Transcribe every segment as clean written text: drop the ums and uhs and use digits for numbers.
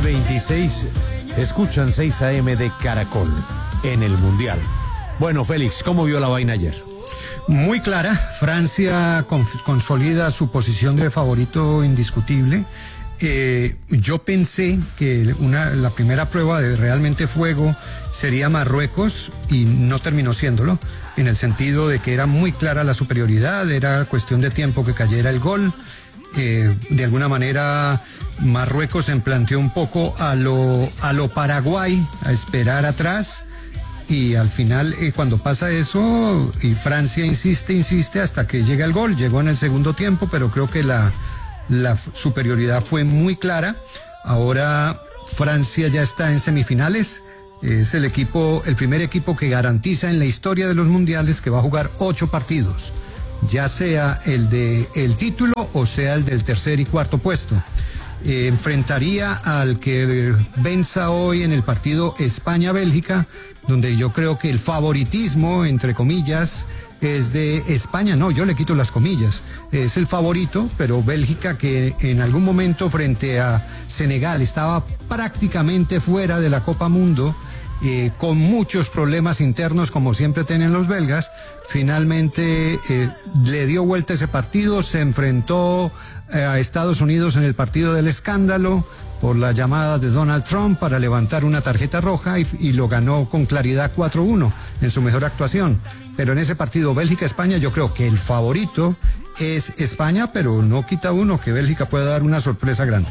6:26, escuchan 6 AM de Caracol en el Mundial. Bueno, Félix, ¿cómo vio la vaina ayer? Muy clara, Francia consolida su posición de favorito indiscutible. Yo pensé que la primera prueba de realmente fuego sería Marruecos y no terminó siéndolo, en el sentido de que era muy clara la superioridad, era cuestión de tiempo que cayera el gol. De alguna manera Marruecos se planteó un poco a lo Paraguay, a esperar atrás, y al final cuando pasa eso y Francia insiste hasta que llega el gol. Llegó en el segundo tiempo, pero creo que la superioridad fue muy clara. Ahora Francia ya está en semifinales. Es el primer equipo que garantiza en la historia de los mundiales que va a jugar 8 partidos, ya sea el título o sea el del tercer y cuarto puesto. Enfrentaría al que venza hoy en el partido España-Bélgica, donde yo creo que el favoritismo, entre comillas, es de España. No, yo le quito las comillas, es el favorito, pero Bélgica, que en algún momento frente a Senegal estaba prácticamente fuera de la Copa Mundo, con muchos problemas internos como siempre tienen los belgas, finalmente le dio vuelta ese partido, se enfrentó a Estados Unidos en el partido del escándalo por la llamada de Donald Trump para levantar una tarjeta roja y lo ganó con claridad 4-1 en su mejor actuación. Pero en ese partido Bélgica-España yo creo que el favorito es España, pero no quita uno que Bélgica pueda dar una sorpresa grande.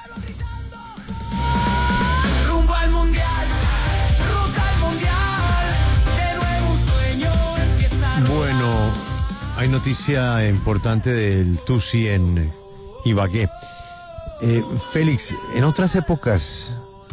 Bueno, hay noticia importante del Tusi en Ibagué. Félix, en otras épocas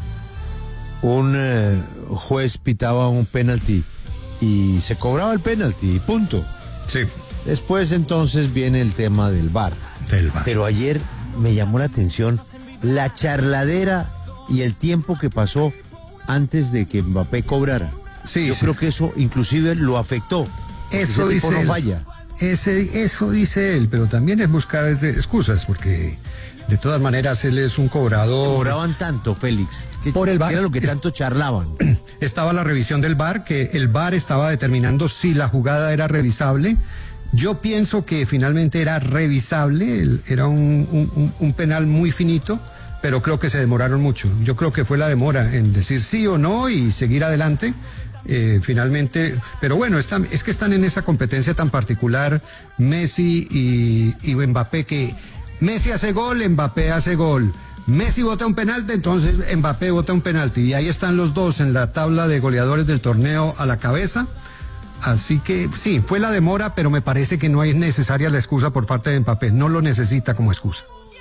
un juez pitaba un penalti y se cobraba el penalti y punto. Sí. Después entonces viene el tema del VAR. Pero ayer me llamó la atención la charladera y el tiempo que pasó antes de que Mbappé cobrara. Sí, Yo creo que eso inclusive lo afectó. Eso dice no él. Falla. Eso dice él, pero también es buscar excusas, porque de todas maneras él es un cobrador. Cobraban tanto, Félix, por el VAR. Era lo que tanto charlaban. Estaba la revisión del VAR, que el VAR estaba determinando si la jugada era revisable. Yo pienso que finalmente era revisable, era un penal muy finito, pero creo que se demoraron mucho. Yo creo que fue la demora en decir sí o no y seguir adelante. Finalmente, pero bueno, es que están en esa competencia tan particular Messi y Mbappé, que Messi hace gol, Mbappé hace gol. Messi bota un penalti, entonces Mbappé bota un penalti, y ahí están los dos en la tabla de goleadores del torneo a la cabeza. Así que sí, fue la demora, pero me parece que no es necesaria la excusa por parte de Mbappé, no lo necesita como excusa.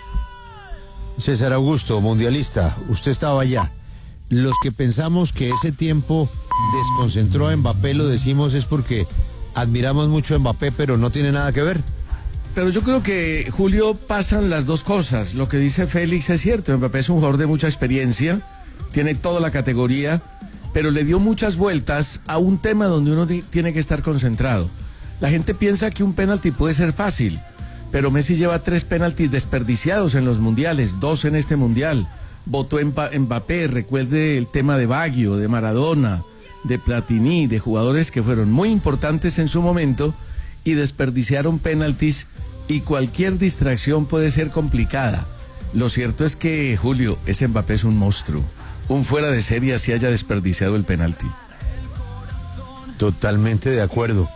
César Augusto, mundialista, usted estaba allá. Los que pensamos que ese tiempo desconcentró a Mbappé, lo decimos es porque admiramos mucho a Mbappé, pero no tiene nada que ver. Pero yo creo que, Julio, pasan las dos cosas. Lo que dice Félix es cierto, Mbappé es un jugador de mucha experiencia, tiene toda la categoría, pero le dio muchas vueltas a un tema donde uno tiene que estar concentrado. La gente piensa que un penalti puede ser fácil, pero Messi lleva 3 penaltis desperdiciados en los mundiales, 2 en este mundial. Votó Mbappé, recuerde el tema de Baggio, de Maradona, de Platini, de jugadores que fueron muy importantes en su momento y desperdiciaron penaltis, y cualquier distracción puede ser complicada. Lo cierto es que, Julio, ese Mbappé es un monstruo, un fuera de serie así haya desperdiciado el penalti. Totalmente de acuerdo.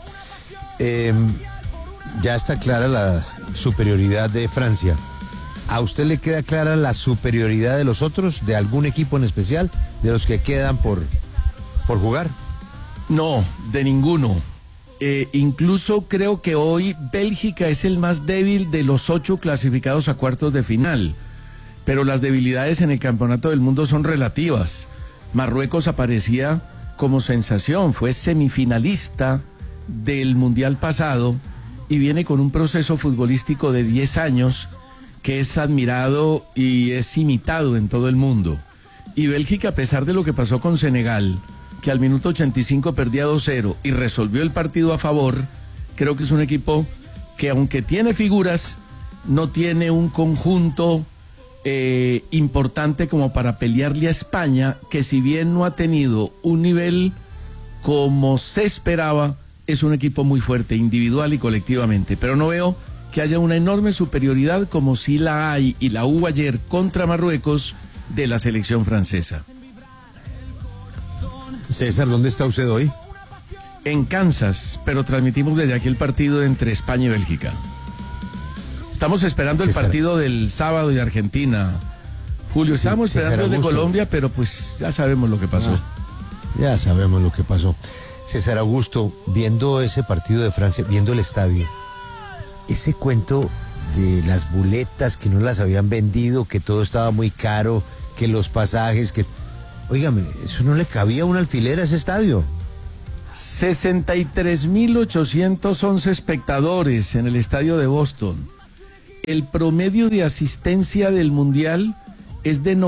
Ya está clara la superioridad de Francia. ¿A usted le queda clara la superioridad de los otros, de algún equipo en especial, de los que quedan por jugar? No, de ninguno. Incluso creo que hoy Bélgica es el más débil de los 8 clasificados a cuartos de final, pero las debilidades en el campeonato del mundo son relativas. Marruecos aparecía como sensación, fue semifinalista del mundial pasado y viene con un proceso futbolístico de 10 años que es admirado y es imitado en todo el mundo. Y Bélgica, a pesar de lo que pasó con Senegal, que al minuto 85 perdía 2-0 y resolvió el partido a favor, creo que es un equipo que, aunque tiene figuras, no tiene un conjunto importante como para pelearle a España, que si bien no ha tenido un nivel como se esperaba, es un equipo muy fuerte, individual y colectivamente, pero no veo que haya una enorme superioridad como si la hay y la hubo ayer contra Marruecos de la selección francesa. César, ¿dónde está usted hoy? En Kansas, pero transmitimos desde aquí el partido entre España y Bélgica. Estamos esperando el partido del sábado de Argentina. Julio, estábamos esperando el de Colombia, pero pues ya sabemos lo que pasó. Ya sabemos lo que pasó. César Augusto, viendo ese partido de Francia, viendo el estadio, ese cuento de las boletas que no las habían vendido, que todo estaba muy caro, que los pasajes, que... Óigame, eso no le cabía un alfiler a ese estadio. 63.811 espectadores en el estadio de Boston. El promedio de asistencia del Mundial es de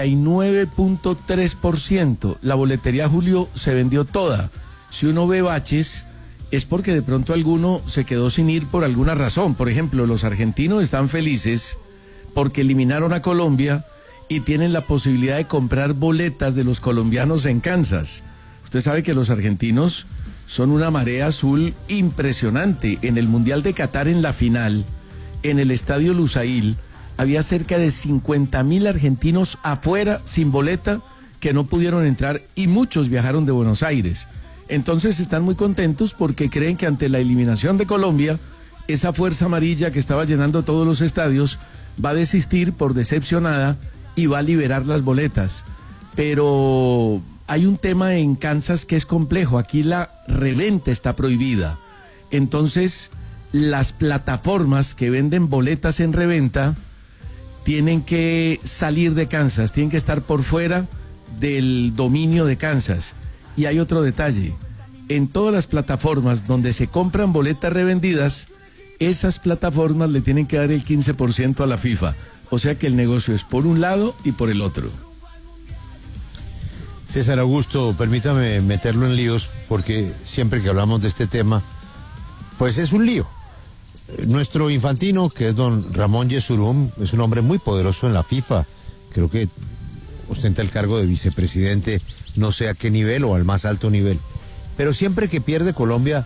99.3%. La boletería, Julio, se vendió toda. Si uno ve baches, es porque de pronto alguno se quedó sin ir por alguna razón. Por ejemplo, los argentinos están felices porque eliminaron a Colombia y tienen la posibilidad de comprar boletas de los colombianos en Kansas. Usted sabe que los argentinos son una marea azul impresionante. En el Mundial de Qatar, en la final, en el estadio Lusail, había cerca de 50.000 argentinos afuera sin boleta que no pudieron entrar y muchos viajaron de Buenos Aires. Entonces están muy contentos porque creen que ante la eliminación de Colombia, esa fuerza amarilla que estaba llenando todos los estadios va a desistir por decepcionada y va a liberar las boletas. Pero hay un tema en Kansas que es complejo. Aquí la reventa está prohibida. Entonces, las plataformas que venden boletas en reventa tienen que salir de Kansas, tienen que estar por fuera del dominio de Kansas. Y hay otro detalle. En todas las plataformas donde se compran boletas revendidas, esas plataformas le tienen que dar el 15% a la FIFA. O sea que el negocio es por un lado y por el otro. César Augusto, permítame meterlo en líos, porque siempre que hablamos de este tema, pues es un lío. Nuestro infantino, que es don Ramón Yesurún, es un hombre muy poderoso en la FIFA. Creo que ostenta el cargo de vicepresidente, no sé a qué nivel o al más alto nivel. Pero siempre que pierde Colombia,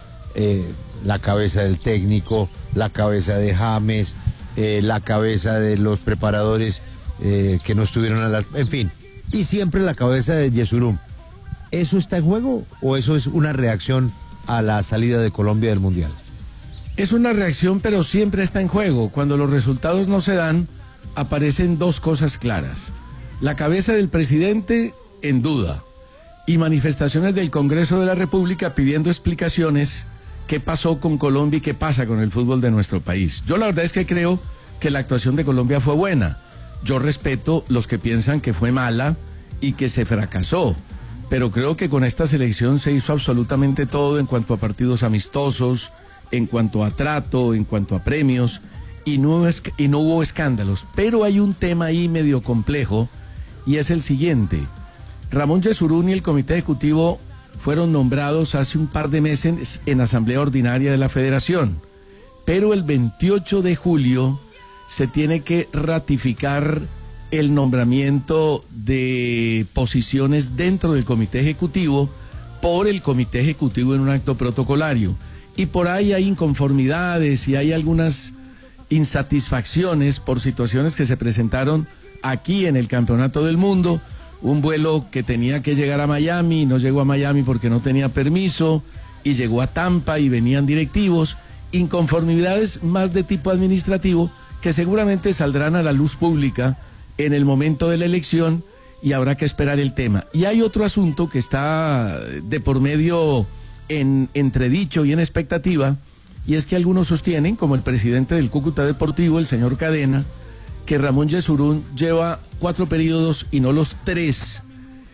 la cabeza del técnico, la cabeza de James, la cabeza de los preparadores que no estuvieron en fin, y siempre la cabeza de Yesurún. ¿Eso está en juego o eso es una reacción a la salida de Colombia del Mundial? Es una reacción, pero siempre está en juego. Cuando los resultados no se dan, aparecen dos cosas claras. La cabeza del presidente en duda y manifestaciones del Congreso de la República pidiendo explicaciones qué pasó con Colombia y qué pasa con el fútbol de nuestro país. Yo la verdad es que creo que la actuación de Colombia fue buena. Yo respeto los que piensan que fue mala y que se fracasó, pero creo que con esta selección se hizo absolutamente todo en cuanto a partidos amistosos, en cuanto a trato, en cuanto a premios, y no hubo escándalos. Pero hay un tema ahí medio complejo, y es el siguiente. Ramón Yesurún y el Comité Ejecutivo fueron nombrados hace un par de meses en Asamblea Ordinaria de la Federación, pero el 28 de julio se tiene que ratificar el nombramiento de posiciones dentro del Comité Ejecutivo por el Comité Ejecutivo en un acto protocolario. Y por ahí hay inconformidades y hay algunas insatisfacciones por situaciones que se presentaron aquí en el Campeonato del Mundo. Un vuelo que tenía que llegar a Miami, no llegó a Miami porque no tenía permiso, y llegó a Tampa y venían directivos. Inconformidades más de tipo administrativo que seguramente saldrán a la luz pública en el momento de la elección y habrá que esperar el tema. Y hay otro asunto que está de por medio en entredicho y en expectativa, y es que algunos sostienen, como el presidente del Cúcuta Deportivo, el señor Cadena, que Ramón Yesurún lleva 4 periodos y no los 3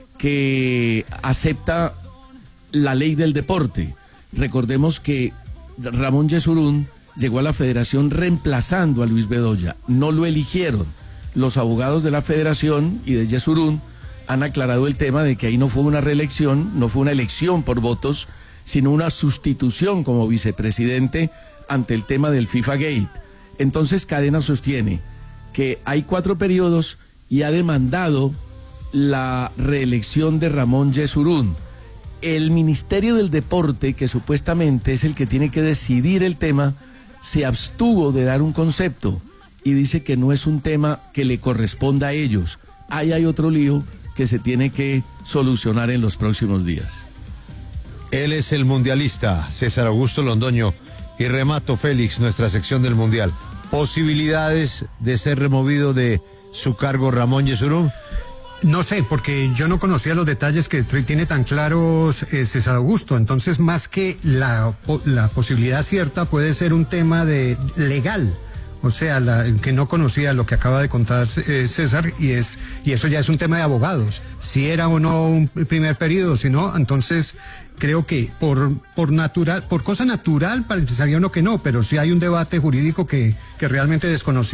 que acepta la ley del deporte. Recordemos que Ramón Yesurún llegó a la federación reemplazando a Luis Bedoya, no lo eligieron. Los abogados de la federación y de Yesurún han aclarado el tema de que ahí no fue una reelección, no fue una elección por votos, sino una sustitución como vicepresidente ante el tema del FIFA Gate. Entonces Cadena sostiene que hay 4 periodos y ha demandado la reelección de Ramón Yesurún. El Ministerio del Deporte, que supuestamente es el que tiene que decidir el tema, se abstuvo de dar un concepto y dice que no es un tema que le corresponda a ellos. Ahí hay otro lío que se tiene que solucionar en los próximos días. Él es el mundialista, César Augusto Londoño. Y remato, Félix, nuestra sección del Mundial. ¿Posibilidades de ser removido de su cargo Ramón Yesurún? No sé, porque yo no conocía los detalles que tiene tan claros César Augusto. Entonces, más que la posibilidad cierta, puede ser un tema de legal. O sea, que no conocía lo que acaba de contar César, y eso ya es un tema de abogados. Si era o no un primer periodo, si no, entonces creo que por cosa natural parecería uno que no, pero sí hay un debate jurídico que realmente desconocía.